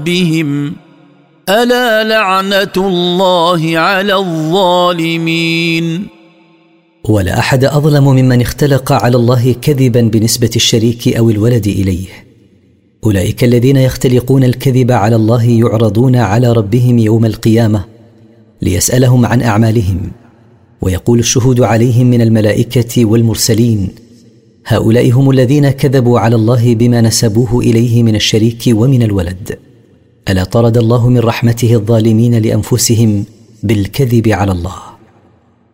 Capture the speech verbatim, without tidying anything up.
ربهم ألا لعنة الله على الظالمين. ولا أحد أظلم ممن اختلق على الله كذبا بنسبة الشريك أو الولد إليه. أولئك الذين يختلقون الكذب على الله يعرضون على ربهم يوم القيامة ليسألهم عن أعمالهم، ويقول الشهود عليهم من الملائكة والمرسلين: هؤلاء هم الذين كذبوا على الله بما نسبوه إليه من الشريك ومن الولد. ألا طرد الله من رحمته الظالمين لأنفسهم بالكذب على الله.